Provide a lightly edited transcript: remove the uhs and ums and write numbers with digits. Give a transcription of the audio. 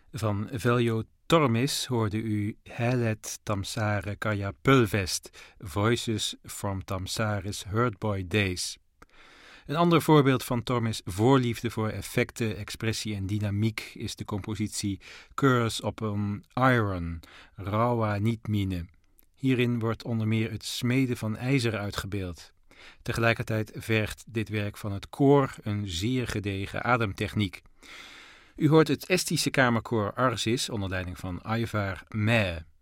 Van Veljo Tormis hoorde u Hälet Tamsare Kaja Pulvest, Voices from Tamsare's Hurtboy Days. Een ander voorbeeld van Tormis' voorliefde voor effecten, expressie en dynamiek is de compositie Curse upon Iron, Rawa Nietmine. Hierin wordt onder meer het smeden van ijzer uitgebeeld. Tegelijkertijd vergt dit werk van het koor een zeer gedegen ademtechniek. U hoort het Estische kamerkoor Arsis onder leiding van Aivar Meh.